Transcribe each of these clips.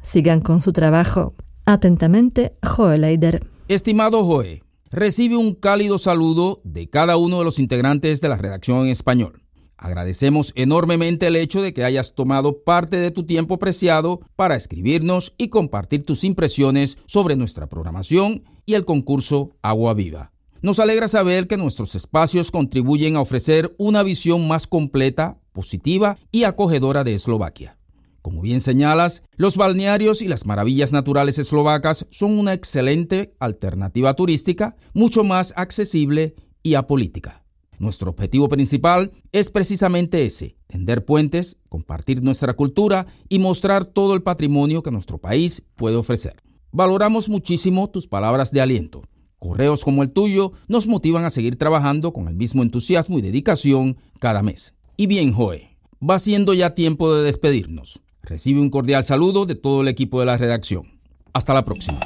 Sigan con su trabajo. Atentamente, Joe Leider. Estimado Joe, recibe un cálido saludo de cada uno de los integrantes de la redacción en español. Agradecemos enormemente el hecho de que hayas tomado parte de tu tiempo preciado para escribirnos y compartir tus impresiones sobre nuestra programación y el concurso Agua Viva. Nos alegra saber que nuestros espacios contribuyen a ofrecer una visión más completa, positiva y acogedora de Eslovaquia. Como bien señalas, los balnearios y las maravillas naturales eslovacas son una excelente alternativa turística, mucho más accesible y apolítica. Nuestro objetivo principal es precisamente ese: tender puentes, compartir nuestra cultura y mostrar todo el patrimonio que nuestro país puede ofrecer. Valoramos muchísimo tus palabras de aliento. Correos como el tuyo nos motivan a seguir trabajando con el mismo entusiasmo y dedicación cada mes. Y bien, Joe, va siendo ya tiempo de despedirnos. Recibe un cordial saludo de todo el equipo de la redacción. Hasta la próxima.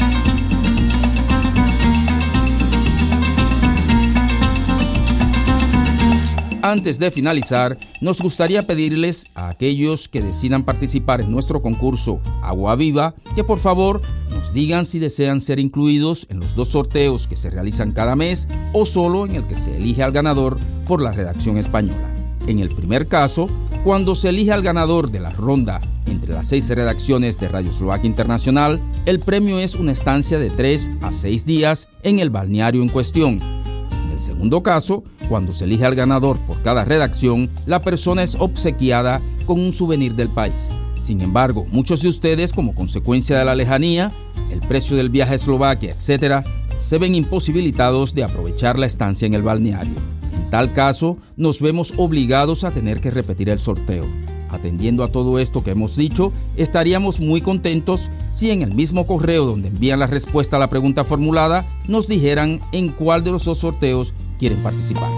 Antes de finalizar, nos gustaría pedirles a aquellos que decidan participar en nuestro concurso Agua Viva que por favor nos digan si desean ser incluidos en los 2 sorteos que se realizan cada mes o solo en el que se elige al ganador por la redacción española. En el primer caso, cuando se elige al ganador de la ronda entre las 6 redacciones de Radio Eslovaquia Internacional, el premio es una estancia de 3 a 6 días en el balneario en cuestión. En el segundo caso, cuando se elige al ganador por cada redacción, la persona es obsequiada con un souvenir del país. Sin embargo, muchos de ustedes, como consecuencia de la lejanía, el precio del viaje a Eslovaquia, etc., se ven imposibilitados de aprovechar la estancia en el balneario. En tal caso, nos vemos obligados a tener que repetir el sorteo. Atendiendo a todo esto que hemos dicho, estaríamos muy contentos si en el mismo correo donde envían la respuesta a la pregunta formulada, nos dijeran en cuál de los 2 sorteos quieren participar.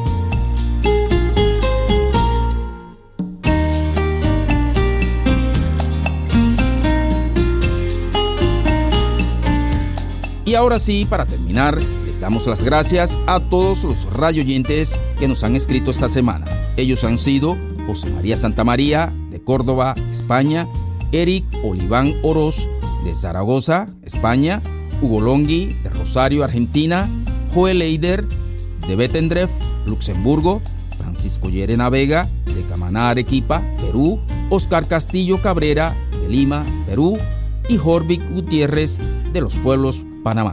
Y ahora sí, para terminar, les damos las gracias a todos los radioyentes que nos han escrito esta semana. Ellos han sido José María Santamaría, de Córdoba, España; Eric Oliván Oroz, de Zaragoza, España; Hugo Longhi, de Rosario, Argentina; Joe Leider, de Bettendorf, Luxemburgo; Francisco Llerena Vega, de Camaná, Arequipa, Perú; Oscar Castillo Cabrera, de Lima, Perú; y Jorvik Gutiérrez, de Los Pueblos, Panamá.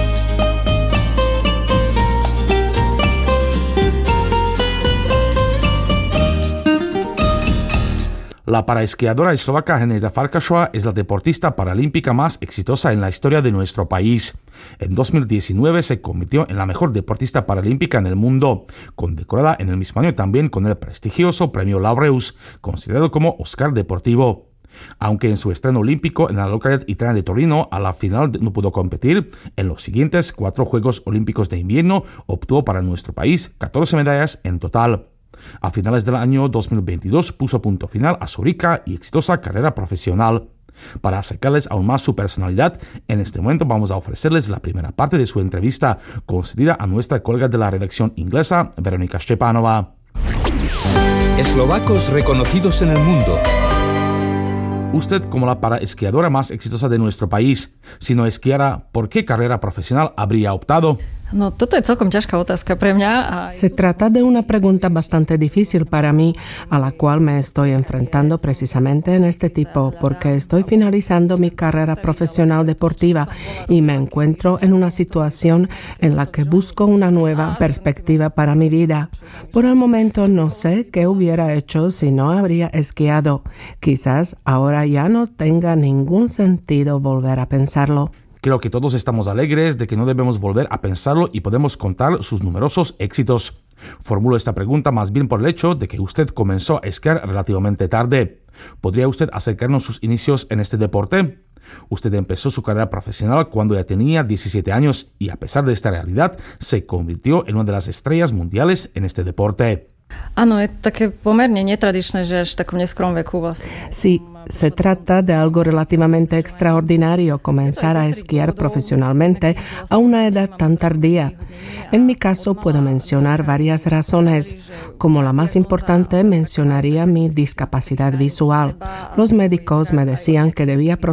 La paraesquiadora eslovaca Henrieta Farkašová es la deportista paralímpica más exitosa en la historia de nuestro país. En 2019 se convirtió en la mejor deportista paralímpica en el mundo, condecorada en el mismo año también con el prestigioso Premio Laureus, considerado como Oscar deportivo. Aunque en su estreno olímpico en la localidad italiana de Torino a la final no pudo competir, en los siguientes 4 Juegos Olímpicos de Invierno obtuvo para nuestro país 14 medallas en total. A finales del año 2022 puso punto final a su rica y exitosa carrera profesional. Para acercarles aún más su personalidad, en este momento vamos a ofrecerles la primera parte de su entrevista, concedida a nuestra colega de la redacción inglesa, Veronika Štepanová. Eslovacos reconocidos en el mundo. Usted, como la paraesquiadora más exitosa de nuestro país, si no esquiara, ¿por qué carrera profesional habría optado? No, toto je celkom ťažká otázka pre mňa. Se trata de una pregunta bastante difícil para mí, a la cual me estoy enfrentando precisamente en este tipo, porque estoy finalizando mi carrera profesional deportiva y me encuentro en una situación en la que busco una nueva perspectiva para mi vida. Por el momento no sé qué hubiera hecho si no habría esquiado. Quizás ahora ya no tenga ningún sentido volver a pensarlo. Creo que todos estamos alegres de que no debemos volver a pensarlo y podemos contar sus numerosos éxitos. Formulo esta pregunta más bien por el hecho de que usted comenzó a esquiar relativamente tarde. ¿Podría usted acercarnos sus inicios en este deporte? Usted empezó su carrera profesional cuando ya tenía 17 años y a pesar de esta realidad se convirtió en una de las estrellas mundiales en este deporte. Áno, je to také pomerne netradičné, že až v takom neskorom veku vlastne. Sí, se trata de algo relativamente extraordinario comenzar a esquiar profesionalmente a una edad tan tardía. En mi caso puedo mencionar varias razones. Como la más importante mencionaría mi discapacidad visual. Los médicos me decían que debía